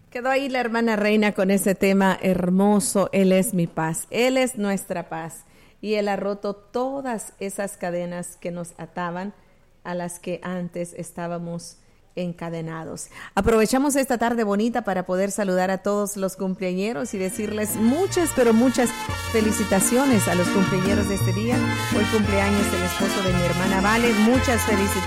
Quedó ahí la hermana Reina con ese tema hermoso, Él es mi paz, Él es nuestra paz. Y Él ha roto todas esas cadenas que nos ataban, a las que antes estábamos encadenados. Aprovechamos esta tarde bonita para poder saludar a todos los cumpleañeros y decirles muchas, pero muchas felicitaciones a los cumpleañeros de este día. Hoy cumpleaños el esposo de mi hermana Vale. Muchas felicidades.